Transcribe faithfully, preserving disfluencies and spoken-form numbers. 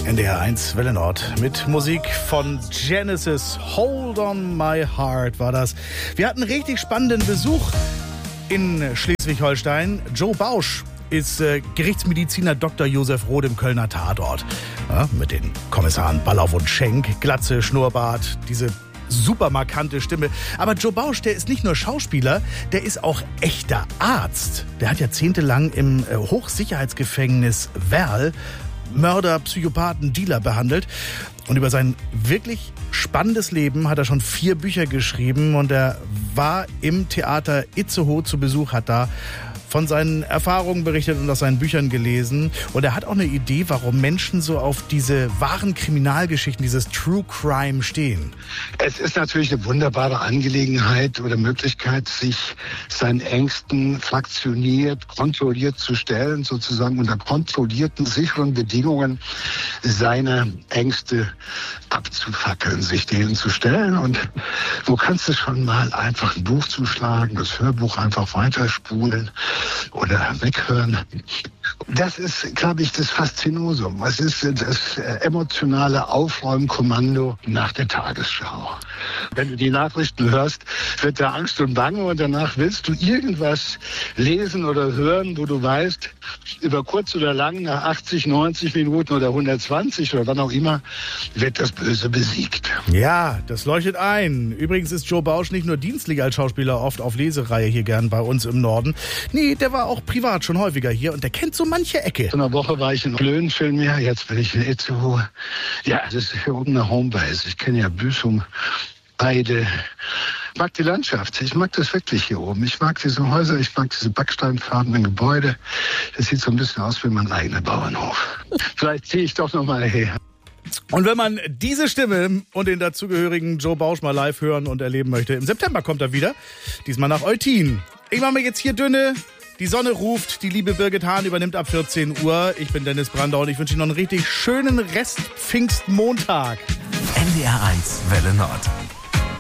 N D R eins Welle Nord mit Musik von Genesis. Hold on my heart war das. Wir hatten richtig spannenden Besuch in Schleswig-Holstein. Joe Bausch ist äh, Gerichtsmediziner Doktor Josef Roth im Kölner Tatort. Ja, mit den Kommissaren Ballauf und Schenk, Glatze, Schnurrbart, diese super markante Stimme. Aber Joe Bausch, der ist nicht nur Schauspieler, der ist auch echter Arzt. Der hat jahrzehntelang im äh, Hochsicherheitsgefängnis Werl Mörder, Psychopathen, Dealer behandelt. Und über sein wirklich spannendes Leben hat er schon vier Bücher geschrieben. Und er war im Theater Itzehoe zu Besuch, hat da von seinen Erfahrungen berichtet und aus seinen Büchern gelesen. Und er hat auch eine Idee, warum Menschen so auf diese wahren Kriminalgeschichten, dieses True Crime stehen. Es ist natürlich eine wunderbare Angelegenheit oder Möglichkeit, sich seinen Ängsten fraktioniert, kontrolliert zu stellen, sozusagen unter kontrollierten, sicheren Bedingungen seine Ängste abzufackeln, sich denen zu stellen. Und wo kannst du schon mal einfach ein Buch zuschlagen, das Hörbuch einfach weiterspulen oder weghören. Das ist, glaube ich, das Faszinosum. Es ist das emotionale Aufräumkommando nach der Tagesschau. Wenn du die Nachrichten hörst, wird da Angst und Bange und danach willst du irgendwas lesen oder hören, wo du weißt, über kurz oder lang, nach achtzig, neunzig Minuten oder hundertzwanzig oder wann auch immer, wird das Böse besiegt. Ja, das leuchtet ein. Übrigens ist Joe Bausch nicht nur dienstlich als Schauspieler oft auf Lesereihe hier gern bei uns im Norden. Nee, der war auch privat schon häufiger hier und der kennt so manche Ecke. Vor einer Woche war ich in Löwenfilm, jetzt bin ich in Itzehoe. Ja, das ist hier oben eine Homebase. Ich kenne ja Büsum, Heide. Ich mag die Landschaft. Ich mag das wirklich hier oben. Ich mag diese Häuser, ich mag diese backsteinfarbenen Gebäude. Das sieht so ein bisschen aus wie mein eigener Bauernhof. Vielleicht ziehe ich doch noch mal her. Und wenn man diese Stimme und den dazugehörigen Joe Bausch mal live hören und erleben möchte, im September kommt er wieder. Diesmal nach Eutin. Ich mache mir jetzt hier dünne. Die Sonne ruft, die liebe Birgit Hahn übernimmt ab vierzehn Uhr. Ich bin Dennis Brandau und ich wünsche Ihnen noch einen richtig schönen Rest Pfingstmontag. N D R eins Welle Nord.